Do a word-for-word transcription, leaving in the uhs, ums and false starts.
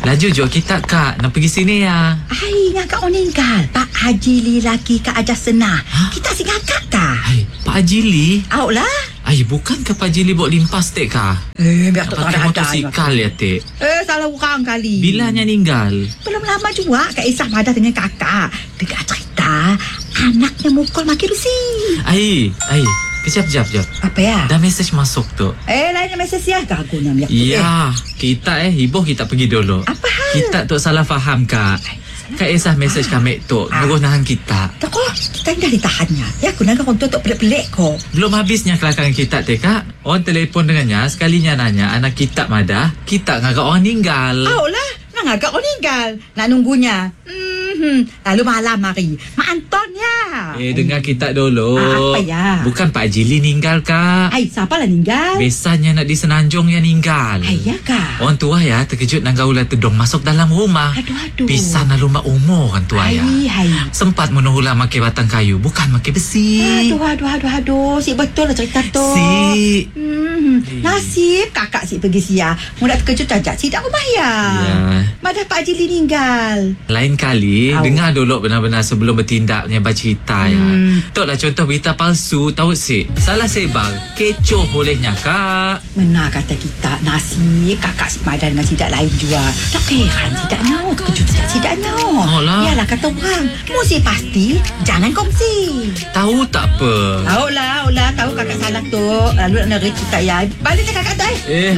Laju jom kita kak. Nak pergi sini ya. Ai, ngakak meninggal. Pak Haji Li laki Kak Ajas Senah. Ha? Kita si ngakak kah? Hai, Pak Haji Li. Awak lah. Ai, bukan ke Pak Haji Li bawa limpas tek kah? Eh, biar tak Pakai ada motosikal ya tek. Eh, salah orang kali. Bilanya meninggal. Belum lama juga Kak Isah madah dengan kakak. Dengar cerita, anaknya mukul makin besi. Ai, ai. Kejap, kejap, kejap. Apa ya? Dah mesej masuk tu. Eh, lainnya mesej ya. Gagunya miak. Ya, kita eh hibuh kita pergi dulu. Apa hal? Kita tu salah faham kak. Kak Esah mesej kami tu Ah. nyuruh nahan kita. Tak kok, kita dah ditahannya. Ya, aku nak orang tua tu pelik-pelik kok. Belum habisnya kelakangan kita teh kak. Orang telefon dengannya sekalinya nanya anak kita madah. Kita ngagak orang meninggal. Awak lah. Nak agak orang meninggal. Nak nunggunya. Hmm, lalu malam mari. Mak Anton ya. Eh dengar kita dulu. Ah, apa ya? Bukan Pak Jili meninggal kak. Ai, siapa lah meninggal? Biasanya nak di Senanjung yang meninggal. Ai, ya kah? Orang tua ya terkejut nak gaul tedong masuk dalam rumah. Aduh, aduh. Pisah na rumah umur orang tua ya. Hai, hai. Sempat menuhulah makai batang kayu, bukan makai besi. Aduh, aduh, aduh, aduh. Si betul lah cerita tu. Si. Hmm, nasib kakak si pergi sia. Mudah terkejut ajak si tak rumah ya. Ya. Madah Pak Haji meninggal. Lain kali Au. dengar dulu benar-benar sebelum bertindak punya baca cerita ya. Hmm. Tok lah contoh berita palsu, tahu si. Salah sebar, kecoh bolehnya kak. Benar kata kita, nasib kakak si Madan dengan sidak lain jua. Tak heran sidaknya, terkejut tidak sidaknya. Alah. Yalah kata orang, mesti pasti jangan kongsi. Tahu tak apa. Tahu lah, tahu lah, tahu kakak salah tu. Lalu nak nerima kita ya. Baliknya kakak tu eh. Eh